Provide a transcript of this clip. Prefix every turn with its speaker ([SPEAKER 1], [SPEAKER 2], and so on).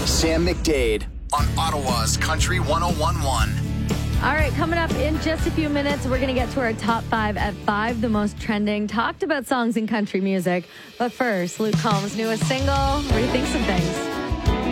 [SPEAKER 1] Sam McDade on Ottawa's Country 1011.
[SPEAKER 2] All right, coming up in just a few minutes, we're going to get to our top 5 at 5, the most trending, talked about songs in country music. But first, Luke Combs' newest single, Rethink Some Things.